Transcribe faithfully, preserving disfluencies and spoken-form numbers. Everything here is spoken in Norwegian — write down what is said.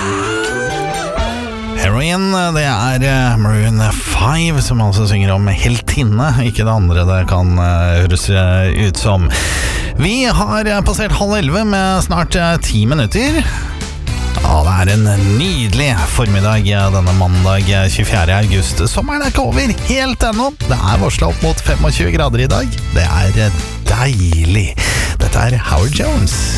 Heroin, det er Maroon five som altså synger om heltinne, ikke det andre det kan høres ut som. Vi har passert halv elleve med snart ti minutter. Ja, det er en nydelig formiddag denne mandag tjuefjerde august. Sommeren er ikke over helt ennå. Det er varslet opp mot tjuefem grader i dag. Det er deilig. Dette er Howard Jones.